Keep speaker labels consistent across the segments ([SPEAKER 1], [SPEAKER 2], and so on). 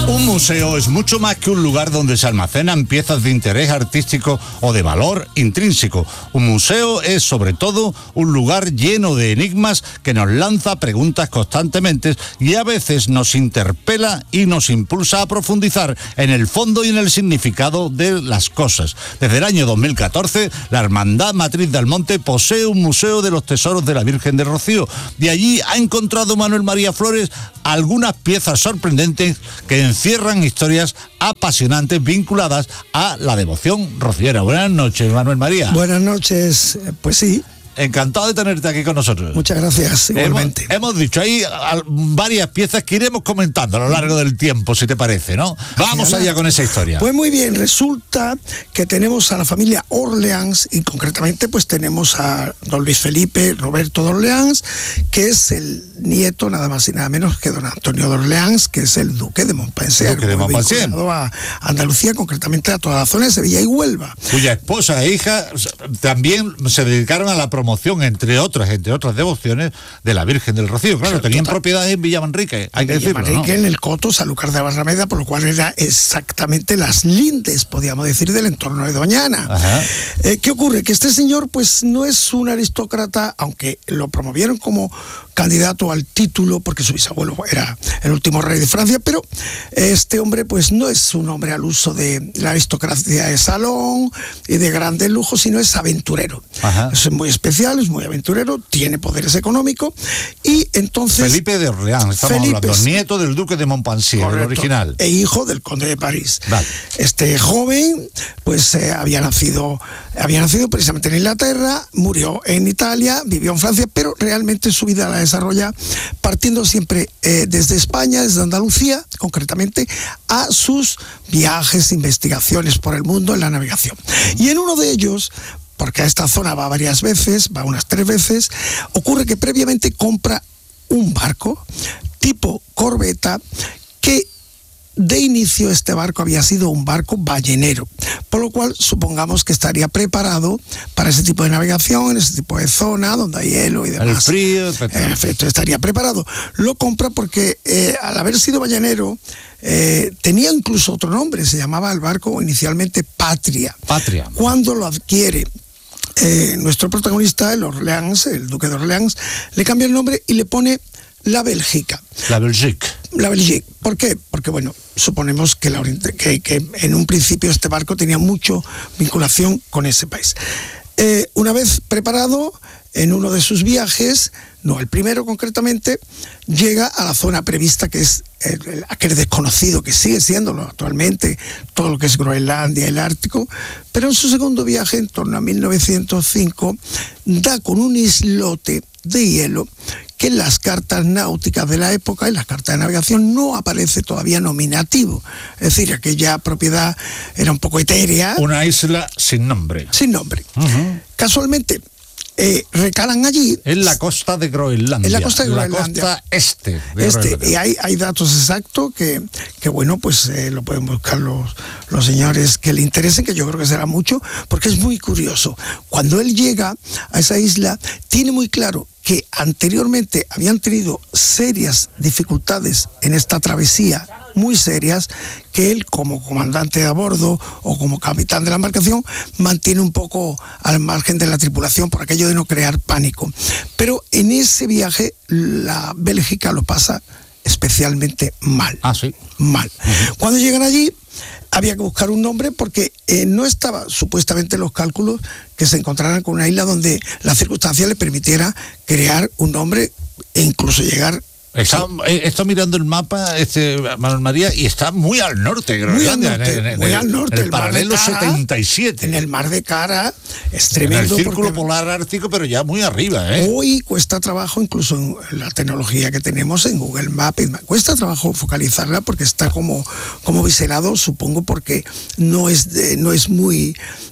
[SPEAKER 1] Un museo es mucho más que un lugar donde se almacenan piezas de interés artístico o de valor intrínseco. Un museo es, sobre todo, un lugar lleno de enigmas que nos lanza preguntas constantemente y a veces nos interpela y nos impulsa a profundizar en el fondo y en el significado de las cosas. Desde el año 2014, la Hermandad Matriz del Monte posee un museo de los tesoros de la Virgen de Rocío. De allí ha encontrado Manuel María Flores algunas piezas sorprendentes que encierran historias apasionantes vinculadas a la devoción rociera. Buenas noches, Manuel María.
[SPEAKER 2] Buenas noches, pues sí.
[SPEAKER 1] Encantado de tenerte aquí con nosotros.
[SPEAKER 2] Muchas gracias, igualmente.
[SPEAKER 1] Hemos dicho, hay varias piezas que iremos comentando a lo largo del tiempo, si te parece, ¿no? Vamos allá con esa historia.
[SPEAKER 2] Pues muy bien, resulta que tenemos a la familia Orleans y concretamente pues tenemos a don Luis Felipe Roberto de Orleans, que es el nieto nada más y nada menos que don Antonio de Orleans, que es el duque de Montpensier.
[SPEAKER 1] Duque de Montpensier.
[SPEAKER 2] A Andalucía, concretamente a toda la zona de Sevilla y Huelva.
[SPEAKER 1] Cuya esposa e hija también se dedicaron a la promoción, entre otras devociones, de la Virgen del Rocío. Claro, tenían propiedades en Villamanrique, hay que decirlo, ¿no?
[SPEAKER 2] En el Coto, Sanlúcar de Barrameda, por lo cual era exactamente las lindes, podríamos decir, del entorno de Doñana. ¿Qué ocurre? Que este señor, pues, no es un aristócrata, aunque lo promovieron como candidato al título, porque su bisabuelo era el último rey de Francia, pero este hombre, pues, no es un hombre al uso de la aristocracia de salón y de grandes lujos, sino es aventurero. Es muy especial, es muy aventurero, tiene poderes económicos y entonces...
[SPEAKER 1] Felipe de Orleans, estamos hablando, nieto del duque de Montpensier, correcto, el original.
[SPEAKER 2] E hijo del conde de París.
[SPEAKER 1] Vale.
[SPEAKER 2] Este joven, pues había nacido precisamente en Inglaterra, murió en Italia, vivió en Francia, pero realmente su vida la desarrolla partiendo siempre desde España, desde Andalucía, concretamente, a sus viajes, investigaciones por el mundo en la navegación. Y en uno de ellos, porque a esta zona va varias veces, va unas 3 veces, ocurre que previamente compra un barco tipo corbeta que de inicio este barco había sido un barco ballenero, por lo cual supongamos que estaría preparado para ese tipo de navegación, en ese tipo de zona donde hay hielo y demás.
[SPEAKER 1] El frío,
[SPEAKER 2] en efecto, estaría preparado. Lo compra porque al haber sido ballenero tenía incluso otro nombre, se llamaba el barco inicialmente Patria. Cuando lo adquiere nuestro protagonista, el Orleans, el duque de Orleans, le cambia el nombre y le pone la Bélgica.
[SPEAKER 1] La Belgique.
[SPEAKER 2] ¿Por qué? Porque, bueno, suponemos que en un principio este barco tenía mucha vinculación con ese país. Una vez preparado, en uno de sus viajes, no el primero concretamente, llega a la zona prevista, que es aquel desconocido que sigue siéndolo actualmente, todo lo que es Groenlandia, el Ártico, pero en su segundo viaje, en torno a 1905, da con un islote de hielo que en las cartas náuticas de la época, en las cartas de navegación, no aparece todavía nominativo. Es decir, aquella propiedad era un poco etérea. Una
[SPEAKER 1] isla sin nombre.
[SPEAKER 2] Sin nombre. Casualmente, recalan allí.
[SPEAKER 1] En la costa de Groenlandia.
[SPEAKER 2] En la costa de Groenlandia.
[SPEAKER 1] La costa este de Groenlandia.
[SPEAKER 2] Y hay datos exactos que bueno, pues lo pueden buscar los señores que le interesen, que yo creo que será mucho, porque es muy curioso. Cuando él llega a esa isla, tiene muy claro que anteriormente habían tenido serias dificultades en esta travesía, muy serias, que él como comandante de a bordo o como capitán de la embarcación mantiene un poco al margen de la tripulación por aquello de no crear pánico. Pero en ese viaje la Bélgica lo pasa especialmente mal.
[SPEAKER 1] Sí.
[SPEAKER 2] Mal. Cuando llegan allí, había que buscar un nombre porque no estaba supuestamente en los cálculos que se encontraran con una isla donde las circunstancias le permitiera crear un nombre e incluso llegar...
[SPEAKER 1] Está mirando el mapa, Manuel María, y está muy al norte, Groenlandia,
[SPEAKER 2] muy al norte,
[SPEAKER 1] en el paralelo 77.
[SPEAKER 2] En el mar de Kara, es tremendo.
[SPEAKER 1] En el círculo polar ártico, pero ya muy arriba.
[SPEAKER 2] Hoy cuesta trabajo, incluso en la tecnología que tenemos en Google Maps, cuesta trabajo focalizarla porque está como biselado, supongo, porque no es muy...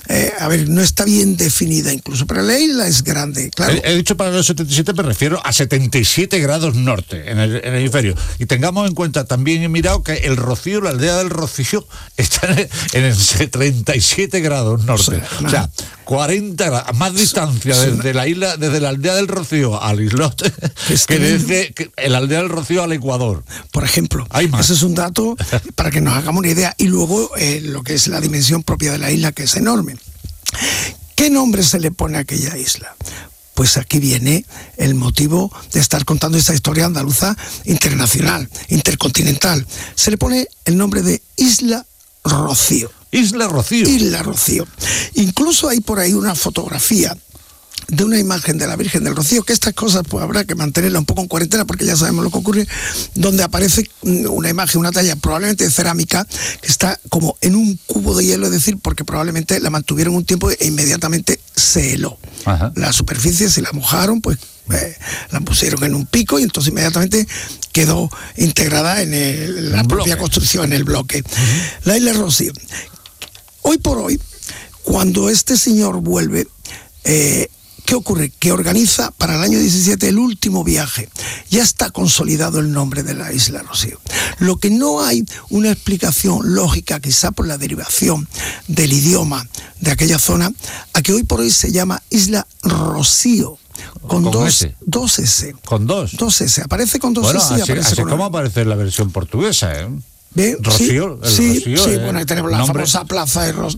[SPEAKER 2] no está bien definida incluso, pero la isla es grande, claro.
[SPEAKER 1] He dicho paralelo 77, me refiero a 77 grados norte. en el hemisferio. Y tengamos en cuenta también, he mirado que el Rocío, la aldea del Rocío, está en el 37 grados norte. O sea, 40 grados, más distancia desde la isla, desde la aldea del Rocío al islote, que desde la aldea del Rocío al Ecuador.
[SPEAKER 2] Por ejemplo, ese es un dato para que nos hagamos una idea. Y luego lo que es la dimensión propia de la isla, que es enorme. ¿Qué nombre se le pone a aquella isla? Pues aquí viene el motivo de estar contando esta historia andaluza internacional, intercontinental. Se le pone el nombre de Isla Rocío.
[SPEAKER 1] Isla Rocío.
[SPEAKER 2] Isla Rocío. Incluso hay por ahí una fotografía de una imagen de la Virgen del Rocío, que estas cosas pues habrá que mantenerla un poco en cuarentena porque ya sabemos lo que ocurre, donde aparece una imagen, una talla probablemente de cerámica, que está como en un cubo de hielo, es decir, porque probablemente la mantuvieron un tiempo e inmediatamente se heló. Ajá. La superficie, si la mojaron, pues la pusieron en un pico y entonces inmediatamente quedó integrada en la propia construcción, en el bloque. La Isla Rocío. Hoy por hoy, cuando este señor vuelve, ¿qué ocurre? Que organiza para el año 17 el último viaje. Ya está consolidado el nombre de la Isla Rocío. Lo que no hay una explicación lógica, quizá por la derivación del idioma de aquella zona, a que hoy por hoy se llama Isla Rocío. Con dos S.
[SPEAKER 1] ¿Con dos?
[SPEAKER 2] Dos S. Aparece con dos S.
[SPEAKER 1] Así como aparece en la versión portuguesa, ¿eh?
[SPEAKER 2] ¿Ve?
[SPEAKER 1] Rocío,
[SPEAKER 2] sí,
[SPEAKER 1] Rocío,
[SPEAKER 2] bueno, ahí tenemos la famosa plaza de Rocío.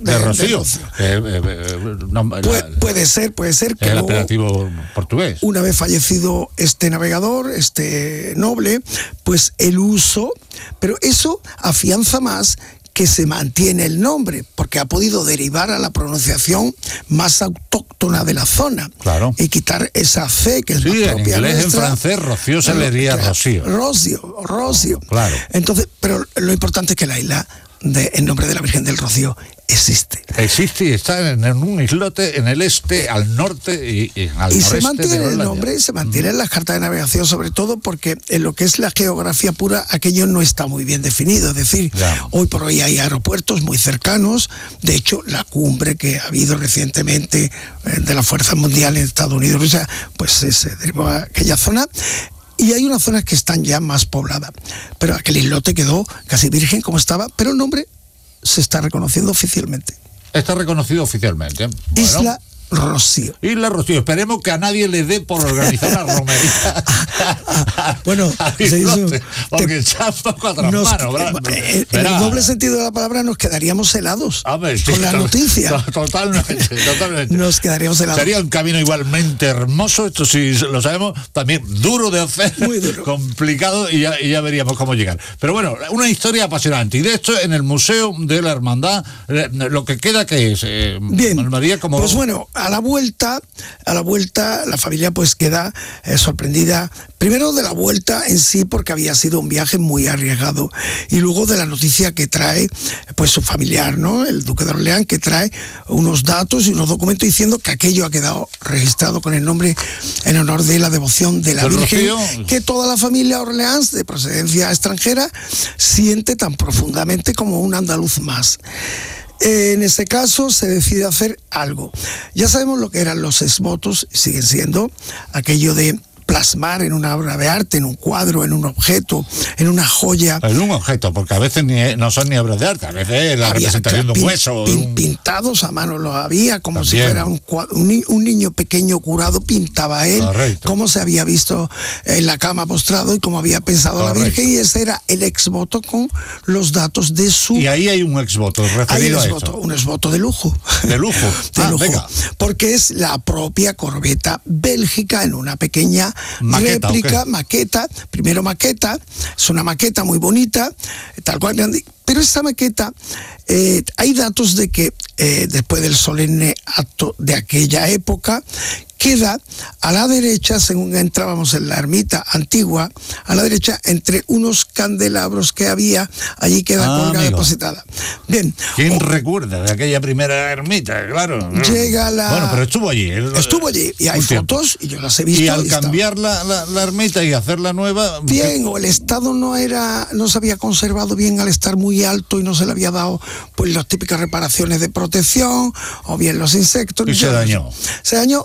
[SPEAKER 2] Puede ser que
[SPEAKER 1] el apelativo portugués.
[SPEAKER 2] Una vez fallecido este navegador, este noble, pues el uso, pero eso afianza más que se mantiene el nombre, porque ha podido derivar a la pronunciación más autóctona de la zona.
[SPEAKER 1] Claro.
[SPEAKER 2] Y quitar esa C que es más propia
[SPEAKER 1] en inglés,
[SPEAKER 2] nuestra.
[SPEAKER 1] en francés, Rocío se le diría Rocío.
[SPEAKER 2] Rocío.
[SPEAKER 1] Claro.
[SPEAKER 2] Entonces, pero lo importante es que la isla, en nombre de la Virgen del Rocío, existe.
[SPEAKER 1] Existe y está en un islote en el este, al norte y al noreste.
[SPEAKER 2] Y se mantiene el nombre, y se mantiene en las cartas de navegación, sobre todo porque en lo que es la geografía pura, aquello no está muy bien definido. Es decir, hoy por hoy hay aeropuertos muy cercanos. De hecho, la cumbre que ha habido recientemente de la Fuerza Mundial en Estados Unidos, Rusia, pues se derivó a aquella zona. Y hay unas zonas que están ya más pobladas. Pero aquel islote quedó casi virgen como estaba, pero el nombre se está reconociendo oficialmente.
[SPEAKER 1] Está reconocido oficialmente. Bueno.
[SPEAKER 2] Isla Rocío.
[SPEAKER 1] Isla Rocío. Esperemos que a nadie le dé por organizar la romería.
[SPEAKER 2] Bueno,
[SPEAKER 1] porque está un poco atrás mano,
[SPEAKER 2] en el doble sentido de la palabra nos quedaríamos helados con la noticia.
[SPEAKER 1] Totalmente.
[SPEAKER 2] Nos quedaríamos helados.
[SPEAKER 1] Sería un camino igualmente hermoso, esto sí lo sabemos, también duro de hacer,
[SPEAKER 2] muy duro,
[SPEAKER 1] complicado, y ya veríamos cómo llegar. Pero bueno, una historia apasionante. Y de hecho, en el Museo de la Hermandad, lo que queda que es,
[SPEAKER 2] bien,
[SPEAKER 1] María, como...
[SPEAKER 2] Pues bueno, a la vuelta, la familia pues queda sorprendida, primero de la vuelta en sí, porque había sido un viaje muy arriesgado, y luego de la noticia que trae pues su familiar, ¿no? El duque de Orleans, que trae unos datos y unos documentos diciendo que aquello ha quedado registrado con el nombre en honor de la devoción de la Virgen, que toda la familia Orleans, de procedencia extranjera, siente tan profundamente como un andaluz más. En ese caso se decide hacer algo. Ya sabemos lo que eran los exvotos, siguen siendo aquello de plasmar en una obra de arte, en un cuadro, en un objeto, en una joya.
[SPEAKER 1] En un objeto, porque a veces no son ni obras de arte, a veces es la representación de un hueso.
[SPEAKER 2] Pintados a mano los había, como también. Si fuera un niño pequeño curado, pintaba él, correcto, cómo se había visto en la cama postrado y cómo había pensado correcto, la Virgen, y ese era el exvoto con los datos de su...
[SPEAKER 1] Y ahí hay un exvoto referido a eso.
[SPEAKER 2] Un exvoto de lujo.
[SPEAKER 1] De lujo.
[SPEAKER 2] De lujo. Venga. Porque es la propia corbeta bélgica en una pequeña réplica, maqueta, primero maqueta, es una maqueta muy bonita, tal cual, pero esta maqueta, hay datos de que después del solemne acto de aquella época, queda a la derecha, según entrábamos en la ermita antigua, a la derecha, entre unos candelabros que había, allí queda colgada, depositada. Bien.
[SPEAKER 1] ¿Quién recuerda de aquella primera ermita? Claro.
[SPEAKER 2] Llega la...
[SPEAKER 1] Bueno, pero estuvo allí.
[SPEAKER 2] Estuvo allí, y hay fotos, y yo las he visto.
[SPEAKER 1] Y al cambiar la ermita y hacerla nueva...
[SPEAKER 2] Bien, o el estado no se había conservado bien al estar muy alto y no se le había dado pues las típicas reparaciones de protección, o bien los insectos.
[SPEAKER 1] Y se dañó.
[SPEAKER 2] Se dañó o desapareció.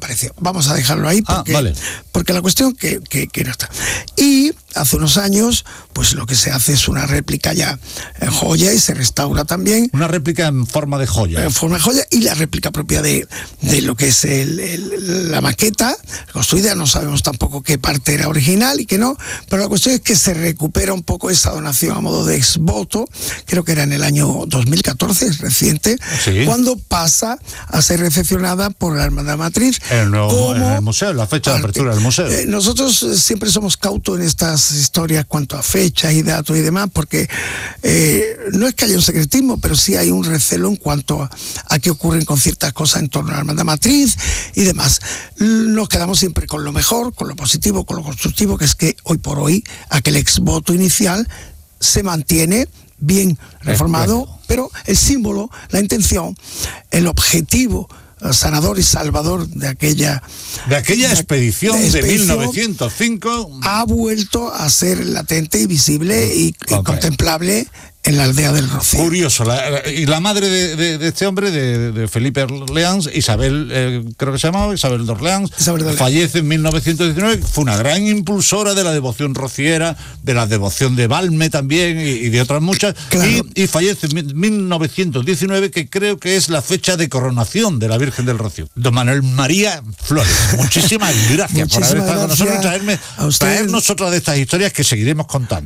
[SPEAKER 2] desapareció. Vamos a dejarlo ahí porque,
[SPEAKER 1] vale.
[SPEAKER 2] porque la cuestión que no está. Y hace unos años, pues lo que se hace es una réplica ya en joya y se restaura también.
[SPEAKER 1] Una réplica en forma de joya.
[SPEAKER 2] En forma de joya, y la réplica propia de lo que es la maqueta construida. No sabemos tampoco qué parte era original y qué no, pero la cuestión es que se recupera un poco esa donación a modo de ex voto, creo que era en el año 2014, es reciente,
[SPEAKER 1] sí,
[SPEAKER 2] cuando pasa a ser recepcionada por la Hermandad Matriz.
[SPEAKER 1] En el museo, la fecha de apertura del museo.
[SPEAKER 2] Nosotros siempre somos cautos en estas historias cuanto a fechas y datos y demás, porque no es que haya un secretismo, pero sí hay un recelo en cuanto a qué ocurren con ciertas cosas en torno a la Hermandad Matriz y demás. Nos quedamos siempre con lo mejor, con lo positivo, con lo constructivo, que es que hoy por hoy aquel ex voto inicial se mantiene bien reformado, pero el símbolo, la intención, el objetivo sanador y salvador de aquella
[SPEAKER 1] expedición de 1905
[SPEAKER 2] ha vuelto a ser latente y visible y contemplable en la aldea del Rocío.
[SPEAKER 1] Curioso, y la madre de este hombre, de Felipe Orleans, Isabel, creo que se llamaba, Isabel de Orleans, fallece en 1919, fue una gran impulsora de la devoción rociera, de la devoción de Valme también, y de otras muchas, claro. y fallece en 1919, que creo que es la fecha de coronación de la Virgen del Rocío. Don Manuel María Flores, muchísimas gracias por haber estado con nosotros y traernos otra de estas historias que seguiremos contando.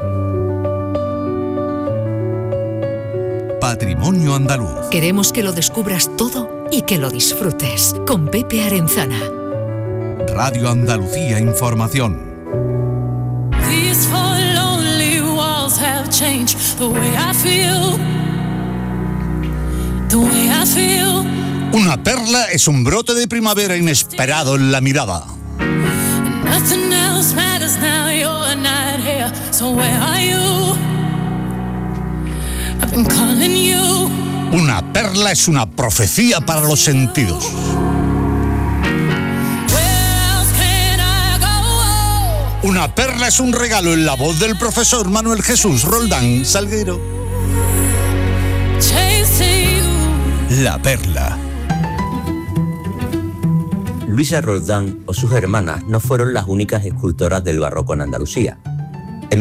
[SPEAKER 3] Patrimonio andaluz.
[SPEAKER 4] Queremos que lo descubras todo y que lo disfrutes. Con Pepe Arenzana.
[SPEAKER 3] Radio Andalucía Información.
[SPEAKER 5] These four lonely walls have changed the way I feel. The way I feel.
[SPEAKER 1] Una perla es un brote de primavera inesperado en la mirada.
[SPEAKER 5] Nothing else matters now, you're not here. So where are you? I've been calling you.
[SPEAKER 1] Una perla es una profecía para los sentidos. Una perla es un regalo en la voz del profesor Manuel Jesús Roldán Salguero.
[SPEAKER 3] La perla.
[SPEAKER 6] Luisa Roldán o sus hermanas no fueron las únicas escultoras del barroco en Andalucía. En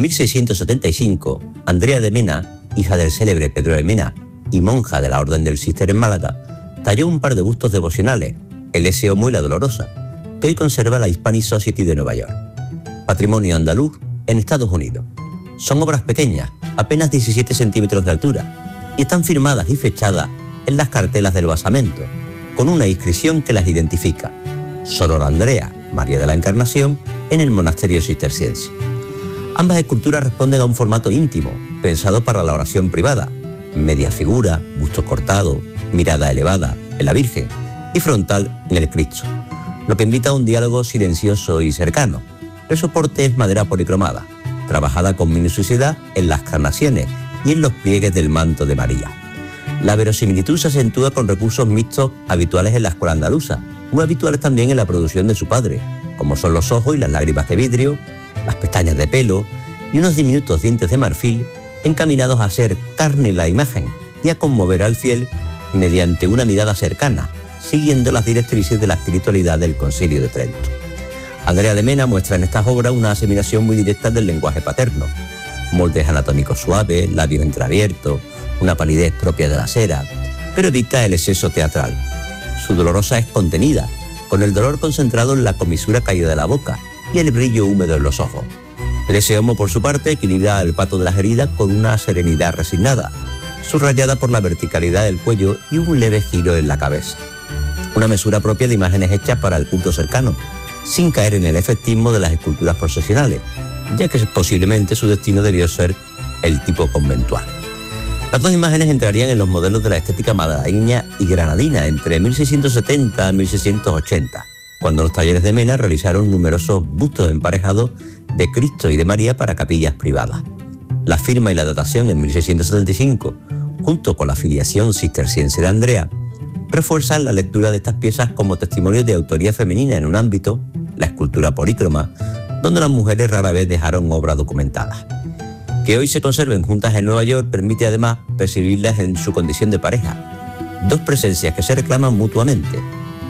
[SPEAKER 6] 1675, Andrea de Mena, hija del célebre Pedro de Mena y monja de la Orden del Císter en Málaga, talló un par de bustos devocionales, el S. Homo y la Dolorosa, que hoy conserva la Hispanic Society de Nueva York. Patrimonio andaluz en Estados Unidos. Son obras pequeñas, apenas 17 centímetros de altura, y están firmadas y fechadas en las cartelas del basamento, con una inscripción que las identifica: Sor Andrea, María de la Encarnación, en el monasterio cisterciense. Ambas esculturas responden a un formato íntimo, pensado para la oración privada: media figura, busto cortado, mirada elevada en la Virgen y frontal en el Cristo, lo que invita a un diálogo silencioso y cercano. El soporte es madera policromada, trabajada con minuciosidad en las carnaciones y en los pliegues del manto de María. La verosimilitud se acentúa con recursos mixtos habituales en la escuela andaluza, muy habituales también en la producción de su padre, como son los ojos y las lágrimas de vidrio, las pestañas de pelo y unos diminutos dientes de marfil encaminados a hacer carne la imagen y a conmover al fiel mediante una mirada cercana, siguiendo las directrices de la espiritualidad del Concilio de Trento. Andrea de Mena muestra en estas obras una asimilación muy directa del lenguaje paterno: moldes anatómicos suaves, labios entreabiertos, una palidez propia de la cera, pero evita el exceso teatral. Su Dolorosa es contenida, con el dolor concentrado en la comisura caída de la boca y el brillo húmedo en los ojos. El S. Homo, por su parte, equilibra el pato de las heridas con una serenidad resignada, subrayada por la verticalidad del cuello y un leve giro en la cabeza. Una mesura propia de imágenes hechas para el culto cercano, sin caer en el efectismo de las esculturas procesionales, ya que posiblemente su destino debió ser el tipo conventual. Las dos imágenes entrarían en los modelos de la estética malagueña y granadina entre 1670 y 1680, cuando los talleres de Mena realizaron numerosos bustos emparejados de Cristo y de María para capillas privadas. La firma y la datación en 1675, junto con la filiación cisterciense de Andrea, refuerzan la lectura de estas piezas como testimonio de autoría femenina en un ámbito, la escultura polícroma, donde las mujeres rara vez dejaron obras documentadas. Que hoy se conserven juntas en Nueva York permite además percibirlas en su condición de pareja, dos presencias que se reclaman mutuamente,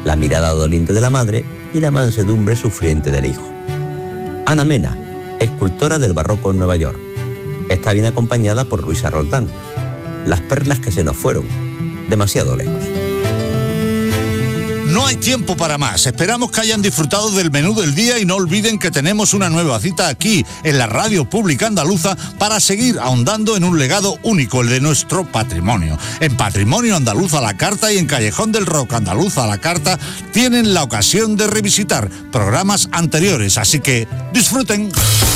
[SPEAKER 6] la mirada doliente de la madre y la mansedumbre sufriente del hijo. Ana Mena, escultora del barroco en Nueva York. Está bien acompañada por Luisa Roldán. Las perlas que se nos fueron, demasiado lejos.
[SPEAKER 1] No hay tiempo para más. Esperamos que hayan disfrutado del menú del día y no olviden que tenemos una nueva cita aquí, en la Radio Pública Andaluza, para seguir ahondando en un legado único, el de nuestro patrimonio. En Patrimonio Andaluz a la Carta y en Callejón del Rock Andaluz a la Carta tienen la ocasión de revisitar programas anteriores, así que disfruten.